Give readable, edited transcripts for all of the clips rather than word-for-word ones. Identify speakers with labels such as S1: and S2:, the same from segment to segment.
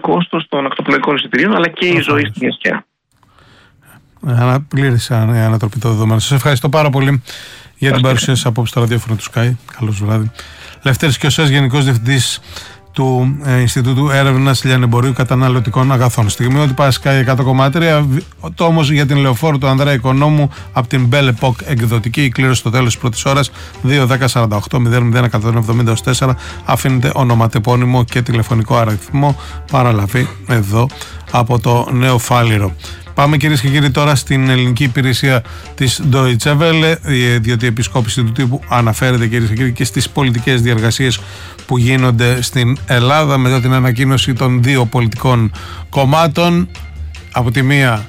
S1: κόστος των ακτοπλοϊκών εισιτηρίων, αλλά και η ζωή στην νησιά.
S2: Πλήρης ανατροπή το δεδομένο. Σας ευχαριστώ πάρα πολύ για την παρουσία σας απόψε στο ραδιόφωνο του Sky. Καλώς βράδυ. Λευτέρης Κιωσές, Γενικός Διευθυντής του Ινστιτούτου Έρευνας Λιανεμπορίου Καταναλωτικών Αγαθών. Στιγμή ότι πάει Sky 100,3. Το όμως για την Λεωφόρου του Ανδρέα Οικονόμου από την Belle Epoque εκδοτική, η κλήρωση στο τέλος της πρώτης ώρας 2-10-48-00-174. Αφήνετε ονοματεπώνυμο και τηλεφωνικό αριθμό παραλαβή εδώ από το Νέο Φάληρο. Πάμε κυρίες και κύριοι τώρα στην ελληνική υπηρεσία της Deutsche Welle, διότι η επισκόπηση του τύπου αναφέρεται κυρίες και κύριοι και στις πολιτικές διεργασίες που γίνονται στην Ελλάδα μετά την ανακοίνωση των δύο πολιτικών κομμάτων. Από τη μία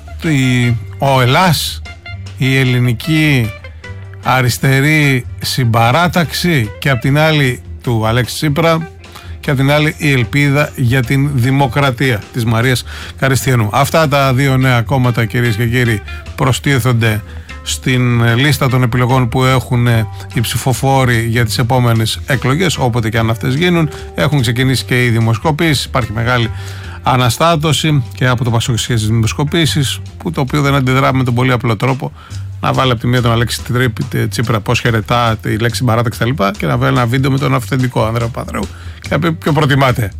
S2: ο Ελλάς, η ελληνική αριστερή συμπαράταξη, και από την άλλη του Αλέξη Τσίπρα, και από την άλλη η ελπίδα για την δημοκρατία της Μαρίας Καριστιανού. Αυτά τα δύο νέα κόμματα κυρίες και κύριοι προστίθενται στην λίστα των επιλογών που έχουν οι ψηφοφόροι για τις επόμενες εκλογές, όποτε και αν αυτές γίνουν. Έχουν ξεκινήσει και οι δημοσκοπήσεις, υπάρχει μεγάλη αναστάτωση και από το Πασόκ σχέση της δημοσκοπήσεις, που το οποίο δεν αντιδρά με τον πολύ απλό τρόπο να βάλει από τη μία τον Αλέξη Τσίπρα πώς χαιρετά τη λέξη παράταξη κτλ. Και να βάλει ένα βίντεο με τον αυθεντικό Ανδρέα Παπανδρέου και να πει ποιο προτιμάτε,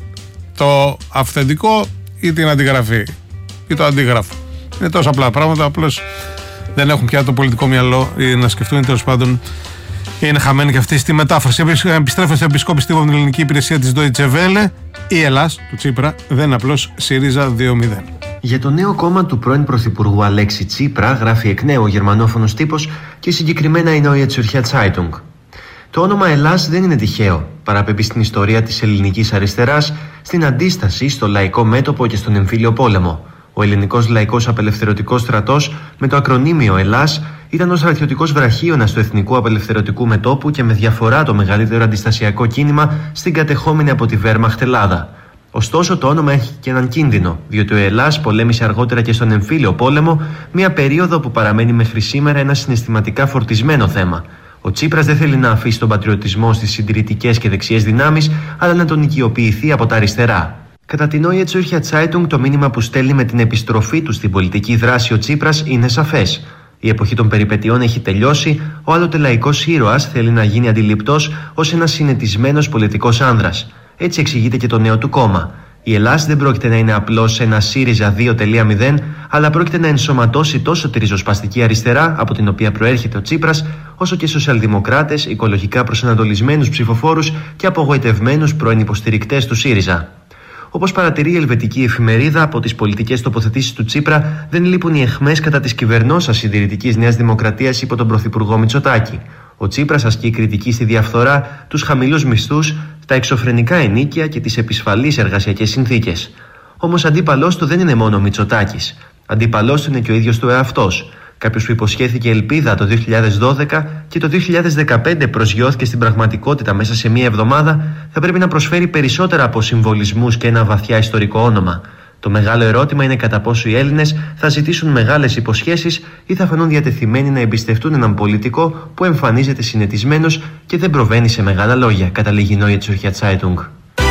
S2: το αυθεντικό ή την αντιγραφή ή το αντίγραφο. Είναι τόσο απλά πράγματα, απλώς δεν έχουν πια το πολιτικό μυαλό ή να σκεφτούν, τέλος πάντων είναι χαμένοι και αυτοί στη μετάφραση. Επιστρέφω στην επισκόπηση τύπου από την ελληνική υπηρεσία της Deutsche Welle. Η Ελλάς του Τσίπρα δεν είναι απλώς ΣΥΡΙΖΑ 2.0.
S3: Για το νέο κόμμα του πρώην Πρωθυπουργού Αλέξη Τσίπρα γράφει εκ νέου ο γερμανόφωνος τύπος και συγκεκριμένα η Neue Zürcher Zeitung. Το όνομα Ελλάς δεν είναι τυχαίο. Παραπέμπει στην ιστορία της ελληνικής αριστεράς, στην αντίσταση στο λαϊκό μέτωπο και στον εμφύλιο πόλεμο. Ο ελληνικός λαϊκός απελευθερωτικός στρατός, με το ακρονίμιο Ελλάς, ήταν ο στρατιωτικός βραχίωνας του εθνικού απελευθερωτικού μετώπου και με διαφορά το μεγαλύτερο αντιστασιακό κίνημα στην κατεχόμενη από τη Βέρμαχτ Ελλάδα. Ωστόσο, το όνομα έχει και έναν κίνδυνο, διότι ο Ελλάς πολέμησε αργότερα και στον εμφύλιο πόλεμο, μια περίοδο που παραμένει μέχρι σήμερα ένα συναισθηματικά φορτισμένο θέμα. Ο Τσίπρας δεν θέλει να αφήσει τον πατριωτισμό στις συντηρητικές και δεξιές δυνάμεις, αλλά να τον οικειοποιηθεί από τα αριστερά. Κατά την Neue Zürcher Zeitung, το μήνυμα που στέλνει με την επιστροφή του στην πολιτική δράση ο Τσίπρας είναι σαφές. Η εποχή των περιπετειών έχει τελειώσει, ο άλλοτε λαϊκός ήρωας θέλει να γίνει αντιληπτός ως ένας συνετισμένος πολιτικός άνδρας. Έτσι εξηγείται και το νέο του κόμμα. Η Ελλάς δεν πρόκειται να είναι απλώς ένα ΣΥΡΙΖΑ 2.0, αλλά πρόκειται να ενσωματώσει τόσο τη ριζοσπαστική αριστερά, από την οποία προέρχεται ο Τσίπρας, όσο και σοσιαλδημοκράτες, οικολογικά προσανατολισμένους ψηφοφόρους και απογοητευμένους πρώην υποστηρικτές του ΣΥΡΙΖΑ. Όπως παρατηρεί η ελβετική εφημερίδα, από τις πολιτικές τοποθετήσεις του Τσίπρα δεν λείπουν οι αιχμές κατά της κυβερνώσας συντηρητικής Νέας Δημοκρατίας υπό τον Πρωθυπουργό Μητσοτάκη. Ο Τσίπρας ασκεί κριτική στη διαφθορά, τους χαμηλούς μισθούς, τα εξωφρενικά ενίκια και τις επισφαλείς εργασιακές συνθήκες. Όμως αντίπαλός του δεν είναι μόνο ο Μητσοτάκης. Αντίπαλός του είναι και ο ίδιος του εαυτός. Κάποιος που υποσχέθηκε ελπίδα το 2012 και το 2015 προσγειώθηκε στην πραγματικότητα μέσα σε μία εβδομάδα, θα πρέπει να προσφέρει περισσότερα από συμβολισμούς και ένα βαθιά ιστορικό όνομα. Το μεγάλο ερώτημα είναι κατά πόσο οι Έλληνες θα ζητήσουν μεγάλες υποσχέσεις ή θα φανούν διατεθειμένοι να εμπιστευτούν έναν πολιτικό που εμφανίζεται συνετισμένος και δεν προβαίνει σε μεγάλα λόγια, καταλήγει η Neue Zürcher Zeitung.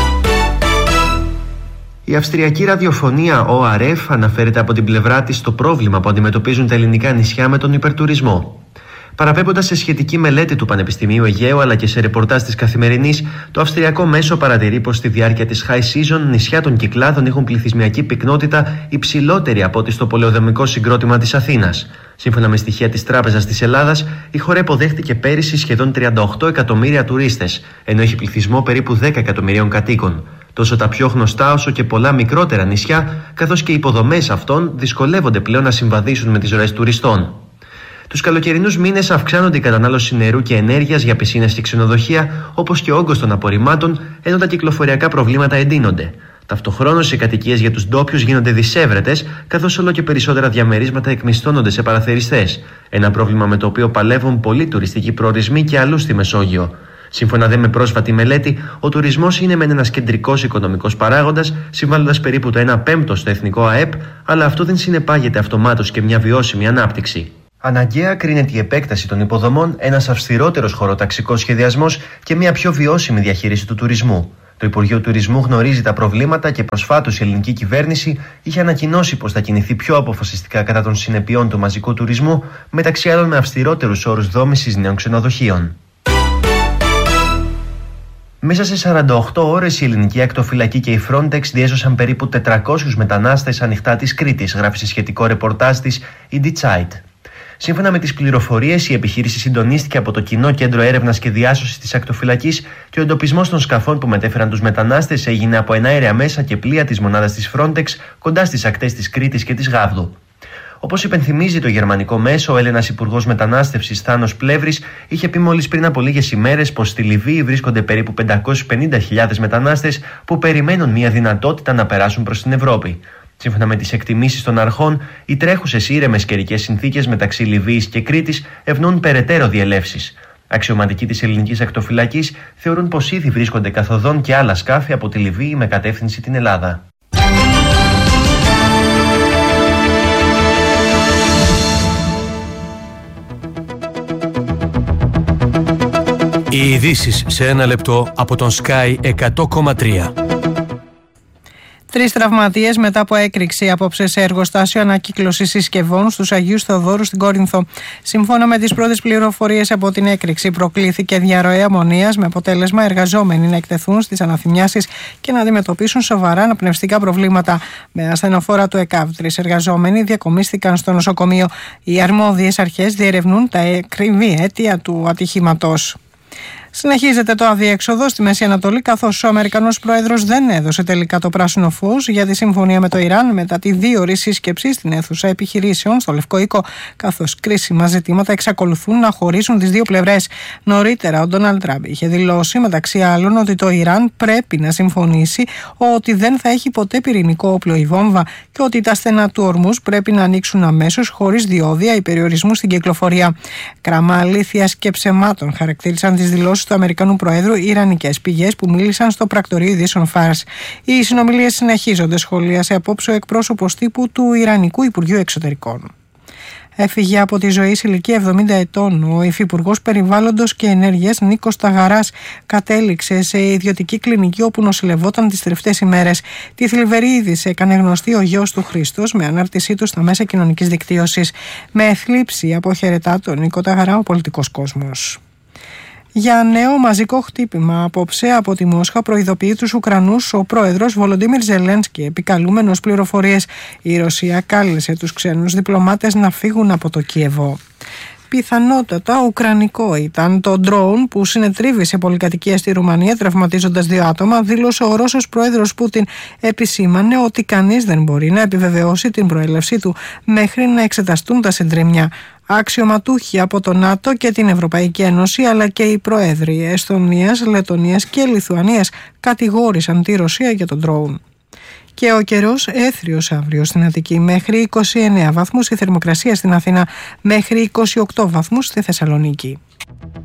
S3: Η αυστριακή ραδιοφωνία ORF αναφέρεται από την πλευρά της στο πρόβλημα που αντιμετωπίζουν τα ελληνικά νησιά με τον υπερτουρισμό. Παραπέμποντας σε σχετική μελέτη του Πανεπιστημίου Αιγαίου αλλά και σε ρεπορτάζ της Καθημερινής, το αυστριακό μέσο παρατηρεί πως στη διάρκεια της high season νησιά των Κυκλάδων έχουν πληθυσμιακή πυκνότητα υψηλότερη από ό,τι στο πολεοδομικό συγκρότημα της Αθήνας. Σύμφωνα με στοιχεία της Τράπεζας της Ελλάδας, η χώρα υποδέχτηκε πέρυσι σχεδόν 38 εκατομμύρια τουρίστες, ενώ έχει πληθυσμό περίπου 10 εκατομμυρίων κατοίκων. Τόσο τα πιο γνωστά όσο και πολλά μικρότερα νησιά, καθώς και οι υποδομές αυτών δυσκολεύονται πλέον να συμβαδίσουν με τις ροές τουριστών. Τους καλοκαιρινούς μήνες αυξάνονται η κατανάλωση νερού και ενέργειας για πισίνες και ξενοδοχεία, όπως και ο όγκος των απορριμμάτων, ενώ τα κυκλοφοριακά προβλήματα εντείνονται. Ταυτοχρόνως, οι κατοικίες για τους ντόπιους γίνονται δυσέβρετες, καθώς όλο και περισσότερα διαμερίσματα εκμισθώνονται σε παραθεριστές. Ένα πρόβλημα με το οποίο παλεύουν πολλοί τουριστικοί προορισμοί και αλλού στη Μεσόγειο. Σύμφωνα με πρόσφατη μελέτη, ο τουρισμός είναι μεν ένας κεντρικός οικονομικός παράγοντας, συμβάλλοντας περίπου το 1/5 στο εθνικό ΑΕΠ, αλλά αυτό δεν συνεπάγεται αυτομάτως και μια βιώσιμη ανάπτυξη. Αναγκαία κρίνεται η επέκταση των υποδομών, ένας αυστηρότερος χωροταξικός σχεδιασμός και μια πιο βιώσιμη διαχείριση του τουρισμού. Το Υπουργείο Τουρισμού γνωρίζει τα προβλήματα και προσφάτως η ελληνική κυβέρνηση είχε ανακοινώσει πως θα κινηθεί πιο αποφασιστικά κατά των συνεπειών του μαζικού τουρισμού, μεταξύ άλλων με αυστηρότερους όρους δόμησης νέων ξενοδοχείων. Μέσα σε 48 ώρες η ελληνική ακτοφυλακή και η Frontex διέσωσαν περίπου 400 μετανάστες ανοιχτά της Κρήτης, γράφει σε σχετικό ρεπορτάζ της η Die Zeit. Σύμφωνα με τις πληροφορίες, η επιχείρηση συντονίστηκε από το Κοινό Κέντρο Έρευνας και Διάσωσης της Ακτοφυλακής και ο εντοπισμός των σκαφών που μετέφεραν τους μετανάστες έγινε από εναέρια μέσα και πλοία της μονάδας της Frontex κοντά στις ακτές της Κρήτης και της Γάβδου. Όπως υπενθυμίζει το γερμανικό μέσο, ο Έλληνας Υπουργός Μετανάστευσης Θάνος Πλεύρης είχε πει μόλις πριν από λίγες ημέρες πως στη Λιβύη βρίσκονται περίπου 550.000 μετανάστες που περιμένουν μια δυνατότητα να περάσουν προς την Ευρώπη. Σύμφωνα με τις εκτιμήσεις των αρχών, οι τρέχουσες ήρεμες καιρικές συνθήκες μεταξύ Λιβύης και Κρήτης ευνοούν περαιτέρω διελεύσεις. Αξιωματικοί της ελληνικής ακτοφυλακής θεωρούν πως ήδη βρίσκονται καθοδόν και άλλα σκάφη από τη Λιβύη με κατεύθυνση την Ελλάδα.
S4: Οι ειδήσεις σε ένα λεπτό από τον Sky 100,3.
S5: 3 τραυματίες μετά από έκρηξη απόψε σε εργοστάσιο ανακύκλωσης συσκευών στους Αγίους Θεοδόρου στην Κόρινθο. Σύμφωνα με τις πρώτες πληροφορίες από την έκρηξη, προκλήθηκε διαρροή αμμονίας με αποτέλεσμα εργαζόμενοι να εκτεθούν στις αναθυμιάσεις και να αντιμετωπίσουν σοβαρά αναπνευστικά προβλήματα. Με ασθενοφόρα του ΕΚΑΒ, 3 εργαζόμενοι διακομίστηκαν στο νοσοκομείο. Οι αρμόδιες αρχές διερευνούν τα ακριβή αίτια του ατυχήματος. Συνεχίζεται το αδιέξοδο στη Μέση Ανατολή, καθώς ο Αμερικανός πρόεδρος δεν έδωσε τελικά το πράσινο φως για τη συμφωνία με το Ιράν μετά τη 2ωρη σύσκεψη στην αίθουσα επιχειρήσεων στο Λευκό Οίκο, καθώς κρίσιμα ζητήματα εξακολουθούν να χωρίζουν τις δύο πλευρές. Νωρίτερα, ο Ντόναλντ Τραμπ είχε δηλώσει μεταξύ άλλων ότι το Ιράν πρέπει να συμφωνήσει ότι δεν θα έχει ποτέ πυρηνικό όπλο ή βόμβα και ότι τα στενά του ορμούς πρέπει να ανοίξουν αμέσως, χωρίς διόδια ή περιορισμού στην κυκλοφορία. Κράμα αλήθειας και ψεμάτων χαρακτήρισαν τις δηλώσεις του Αμερικανού Προέδρου οι ιρανικές πηγές που μίλησαν στο πρακτορείο ειδήσεων Φάρς. Οι συνομιλίες συνεχίζονται, σχολίασε απόψε ο εκπρόσωπος τύπου του Ιρανικού Υπουργείου Εξωτερικών. Έφυγε από τη ζωή σε ηλικία 70 ετών. Ο Υφυπουργός Περιβάλλοντος και Ενέργειας Νίκος Ταγαράς κατέληξε σε ιδιωτική κλινική όπου νοσηλευόταν τις τελευταίες ημέρες. Τη θλιβερή είδηση έκανε γνωστή ο γιος του Χρήστος με ανάρτησή του στα μέσα κοινωνικής δικτύωσης. Με θλίψη αποχαιρετά τον Νίκο Ταγαρά ο πολιτικός κόσμος. Για νέο μαζικό χτύπημα απόψε από τη Μόσχα προειδοποιεί τους Ουκρανούς ο πρόεδρος Βολοντίμιρ Ζελένσκι, επικαλούμενος πληροφορίες. Η Ρωσία κάλεσε τους ξένους διπλωμάτες να φύγουν από το Κίεβο. Πιθανότατα ουκρανικό ήταν το ντρόουν που συνετρίβησε πολυκατοικία στη Ρουμανία, τραυματίζοντας 2 άτομα, δήλωσε ο Ρώσος πρόεδρος Πούτιν. Επισήμανε ότι κανείς δεν μπορεί να επιβεβαιώσει την προέλευσή του μέχρι να εξεταστούν τα συντρίμμια. Αξιωματούχοι από το ΝΑΤΟ και την Ευρωπαϊκή Ένωση, αλλά και οι πρόεδροι Εσθονίας, Λετονίας και Λιθουανίας κατηγόρησαν τη Ρωσία για τον ντρόουν. Και ο καιρός έθριος αύριο στην Αττική, μέχρι 29 βαθμούς η θερμοκρασία στην Αθήνα, μέχρι 28 βαθμούς στη Θεσσαλονίκη.